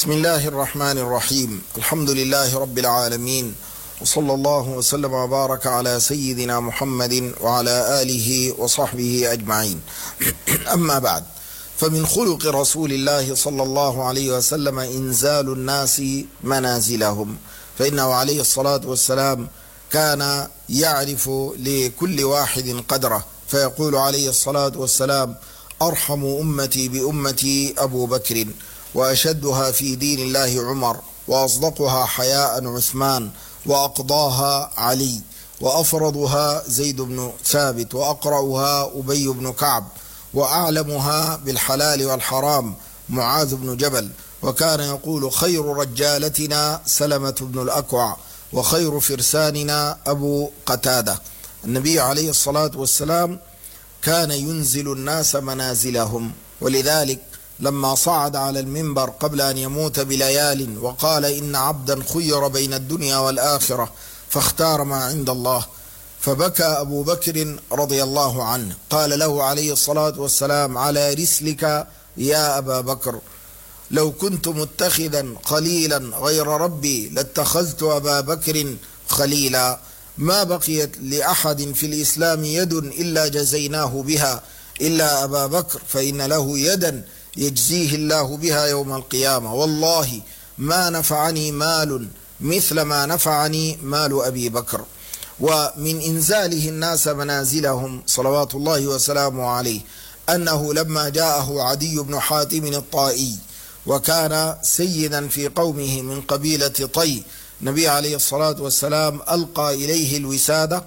بسم الله الرحمن الرحيم. الحمد لله رب العالمين، وصلى الله وسلم وبارك على سيدنا محمد وعلى آله وصحبه أجمعين. أما بعد، فمن خلق رسول الله صلى الله عليه وسلم إنزال الناس منازلهم، فإنه عليه الصلاة والسلام كان يعرف لكل واحد قدره، فيقول عليه الصلاة والسلام: أرحم أمتي بأمتي أبو بكر، وأشدها في دين الله عمر، وأصدقها حياء عثمان، وأقضاها علي، وأفرضها زيد بن ثابت، وأقرأها أبي بن كعب، وأعلمها بالحلال والحرام معاذ بن جبل. وكان يقول: خير رجالتنا سلمة بن الأكوع، وخير فرساننا أبو قتادة. النبي عليه الصلاة والسلام كان ينزل الناس منازلهم، ولذلك لما صعد على المنبر قبل أن يموت بليال وقال: إن عبدا خير بين الدنيا والآخرة فاختار ما عند الله، فبكى أبو بكر رضي الله عنه. قال له عليه الصلاة والسلام: على رسلك يا أبا بكر، لو كنت متخذا خليلا غير ربي لاتخذت أبا بكر خليلا. ما بقيت لأحد في الإسلام يد إلا جزيناه بها إلا أبا بكر، فإن له يدا يجزيه الله بها يوم القيامة. والله ما نفعني مال مثل ما نفعني مال أبي بكر. ومن إنزاله الناس منازلهم صلوات الله وسلامه عليه أنه لما جاءه عدي بن حاتم الطائي، وكان سيدا في قومه من قبيلة طي، النبي عليه الصلاة والسلام ألقى إليه الوسادة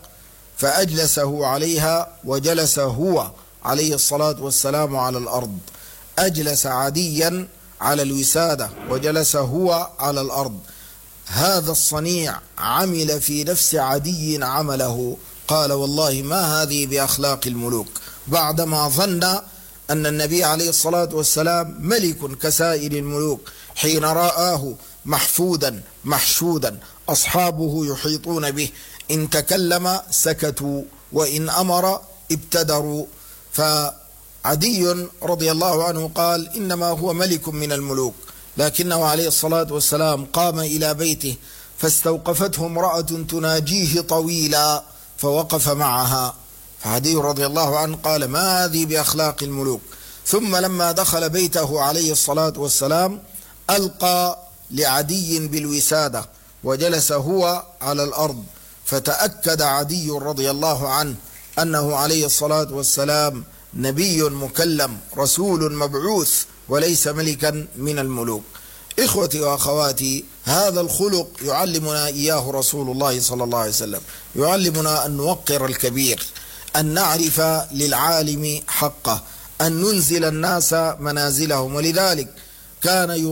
فأجلسه عليها، وجلس هو عليه الصلاة والسلام على الأرض. أجلس عديا على الوسادة وجلس هو على الأرض. هذا الصنيع عمل في نفس عدي عمله، قال: والله ما هذه بأخلاق الملوك، بعدما ظن أن النبي عليه الصلاة والسلام ملك كسائر الملوك. حين رآه محفودا محشودا أصحابه يحيطون به، إن تكلم سكتوا، وإن أمر ابتدروا. فعدي رضي الله عنه قال: إنما هو ملك من الملوك. لكنه عليه الصلاة والسلام قام إلى بيته فاستوقفته امرأة تناجيه طويلا، فوقف معها. فعدي رضي الله عنه قال: ما هذه بأخلاق الملوك. ثم لما دخل بيته عليه الصلاة والسلام ألقى لعدي بالوسادة وجلس هو على الأرض، فتأكد عدي رضي الله عنه أنه عليه الصلاة والسلام نبي مكلم، رسول مبعوث، وليس ملكا من الملوك. إخوتي وأخواتي، هذا الخلق يعلمنا إياه رسول الله صلى الله عليه وسلم، يعلمنا أن نوقر الكبير، أن نعرف للعالم حقه، أن ننزل الناس منازلهم. ولذلك كان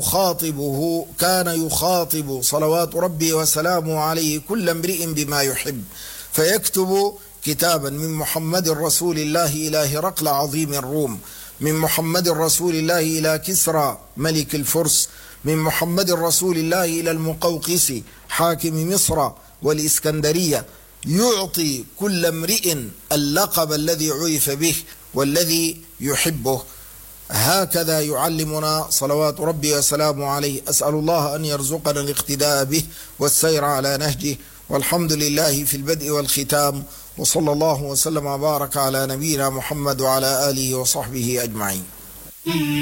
يخاطب صلوات ربي وسلامه عليه كل امرئ بما يحب، فيكتب كتابا من محمد رسول الله إلى هرقل عظيم الروم، من محمد رسول الله إلى كسرى ملك الفرس، من محمد رسول الله إلى المقوقس حاكم مصر والإسكندرية، يعطي كل امرئ اللقب الذي عرف به والذي يحبه. هكذا يعلمنا صلوات ربي وسلامه عليه. أسأل الله أن يرزقنا الاقتداء به والسير على نهجه، والحمد لله في البدء والختام، وصلى الله وسلم وبارك على نبينا محمد وعلى آله وصحبه أجمعين.